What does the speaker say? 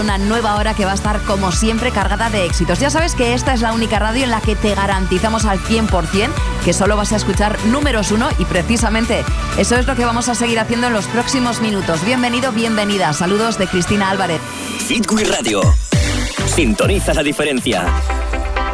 Una nueva hora que va a estar, como siempre, cargada de éxitos. Ya sabes que esta es la única radio en la que te garantizamos al 100% que solo vas a escuchar números 1 y precisamente eso es lo que vamos a seguir haciendo en los próximos minutos. Bienvenido, bienvenida. Saludos de Cristina Álvarez. Hit Wii Radio. Sintoniza la diferencia.